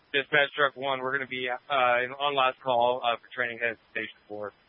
Dispatch Truck 1, we're going to be on last call for training head Station 4.